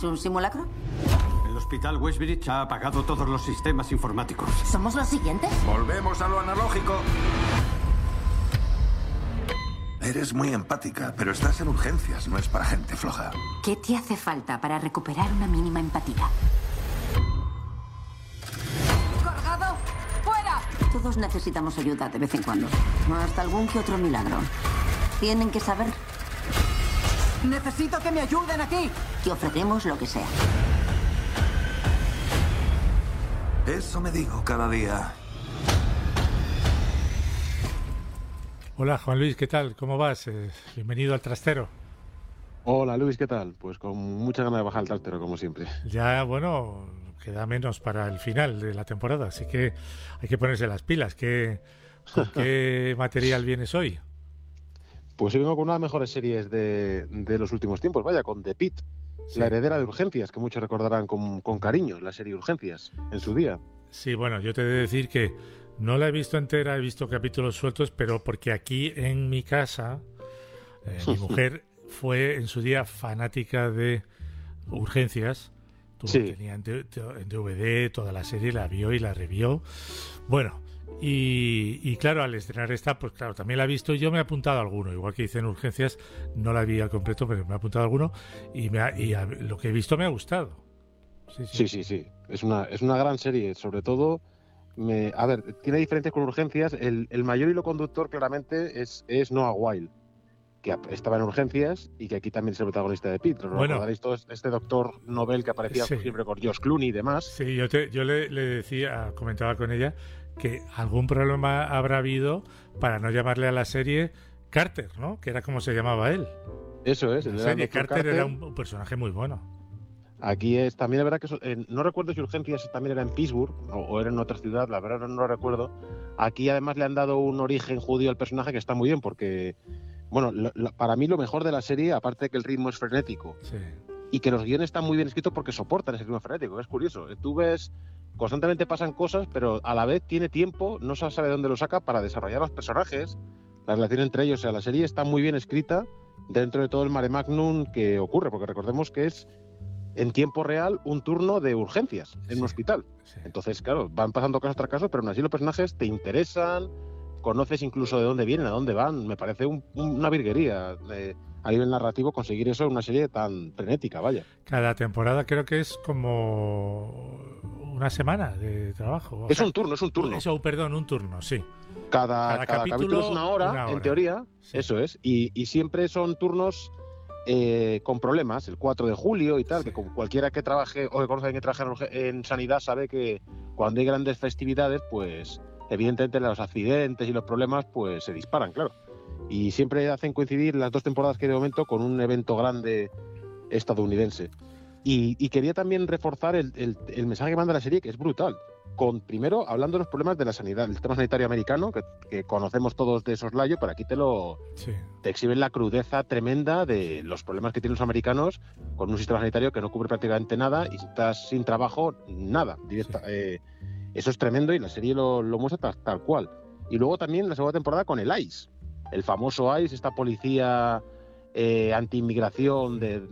¿Es un simulacro? El hospital Westbridge ha apagado todos los sistemas informáticos. ¿Somos los siguientes? Volvemos a lo analógico. Eres muy empática, pero estás en urgencias, no es para gente floja. ¿Qué te hace falta para recuperar una mínima empatía? ¡Cargado! ¡Fuera! Todos necesitamos ayuda de vez en cuando. Hasta algún que otro milagro. Tienen que saber. ¡Necesito que me ayuden aquí! Te ofrecemos lo que sea. Eso me digo cada día. Hola, Juan Luis, ¿qué tal? ¿Cómo vas? Bienvenido al trastero. Hola Luis, ¿qué tal? Pues con mucha ganas de bajar el trastero, como siempre. Ya, bueno, queda menos para el final de la temporada, así que hay que ponerse las pilas. ¿Con qué material vienes hoy? Pues hoy vengo con una de las mejores series de los últimos tiempos, vaya, con The Pitt, sí. La heredera de Urgencias, que muchos recordarán con cariño, la serie Urgencias, en su día. Sí, bueno, yo te he de decir que no la he visto entera, he visto capítulos sueltos, pero porque aquí en mi casa, mi mujer fue en su día fanática de Urgencias. Sí. Tenía en DVD toda la serie, la vio y la revió. Bueno, y claro, al estrenar esta, pues claro, también la he visto y yo me he apuntado a alguno. Igual que hice en Urgencias, no la vi al completo, pero me he apuntado a alguno y lo que he visto me ha gustado. Sí. Es una gran serie, sobre todo. A ver, tiene diferencias con Urgencias. El mayor hilo conductor claramente es Noah Wyle, que estaba en Urgencias y que aquí también es el protagonista de Pitt. Recordaréis todo este doctor Nobel que aparecía siempre con George Clooney y demás. Sí, yo le decía, comentaba con ella, que algún problema habrá habido para no llamarle a la serie Carter, ¿no? Que era como se llamaba él. Eso es. La serie Carter era un personaje muy bueno. Aquí es también, la verdad que no recuerdo si Urgencias también era en Pittsburgh o era en otra ciudad, la verdad no lo recuerdo. Aquí además le han dado un origen judío al personaje que está muy bien porque, bueno, para mí lo mejor de la serie, aparte de que el ritmo es frenético y que los guiones están muy bien escritos porque soportan ese ritmo frenético, es curioso. Tú ves, constantemente pasan cosas, pero a la vez tiene tiempo, no se sabe de dónde lo saca para desarrollar los personajes, la relación entre ellos. O sea, la serie está muy bien escrita dentro de todo el mare magnum que ocurre, porque recordemos que es en tiempo real un turno de urgencias en un hospital. Entonces, claro, van pasando casos tras casos, pero aún así los personajes te interesan, conoces incluso de dónde vienen, a dónde van. Me parece una virguería a nivel narrativo conseguir eso en una serie tan frenética, vaya. Cada temporada creo que es como una semana de trabajo. Es un turno. Perdón, un turno, sí. Cada capítulo es una hora, en teoría, eso es, y siempre son turnos con problemas, el 4 de julio y tal, que como cualquiera que trabaje o que conozca a alguien que trabaja en sanidad sabe que cuando hay grandes festividades, pues evidentemente los accidentes y los problemas pues se disparan, claro. Y siempre hacen coincidir las dos temporadas que hay de momento con un evento grande estadounidense. Y quería también reforzar el mensaje que manda la serie, que es brutal. Primero, hablando de los problemas de la sanidad, el sistema sanitario americano, que conocemos todos de soslayo, pero aquí te exhiben la crudeza tremenda de los problemas que tienen los americanos con un sistema sanitario que no cubre prácticamente nada y si estás sin trabajo, nada. Eso es tremendo y la serie lo muestra tal cual. Y luego también la segunda temporada con el ICE, el famoso ICE, esta policía anti-inmigración de